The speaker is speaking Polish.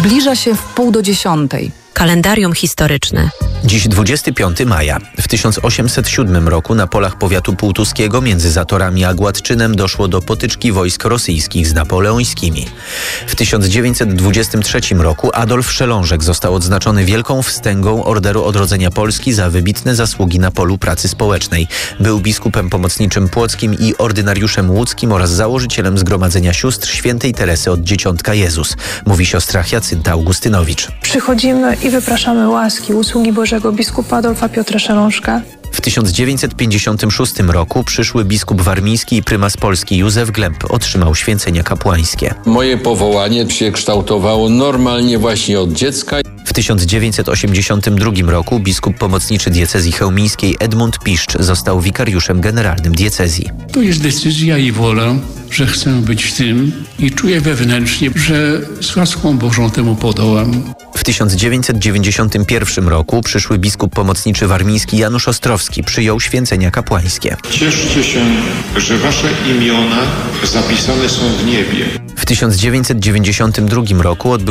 Zbliża się 9:30. Kalendarium historyczne. Dziś 25 maja. W 1807 roku na polach powiatu półtuskiego między Zatorami a Gładczynem doszło do potyczki wojsk rosyjskich z napoleońskimi. W 1923 roku Adolf Szelążek został odznaczony Wielką Wstęgą Orderu Odrodzenia Polski za wybitne zasługi na polu pracy społecznej. Był biskupem pomocniczym płockim i ordynariuszem łódzkim oraz założycielem Zgromadzenia Sióstr Świętej Teresy od Dzieciątka Jezus, mówi siostra Jacynta Augustynowicz. Przychodzimy i wypraszamy łaski, usługi Bożego biskupa Adolfa Piotra Szelążka. W 1956 roku przyszły biskup warmiński i prymas Polski Józef Glemp otrzymał święcenia kapłańskie. Moje powołanie się kształtowało normalnie właśnie od dziecka. W 1982 roku biskup pomocniczy diecezji chełmińskiej Edmund Piszcz został wikariuszem generalnym diecezji. To jest decyzja i wola, że chcę być tym i czuję wewnętrznie, że z łaską Bożą temu podołam. W 1991 roku przyszły biskup pomocniczy warmiński Janusz Ostrowski przyjął święcenia kapłańskie. Cieszcie się, że wasze imiona zapisane są w niebie. W 1992 roku odbył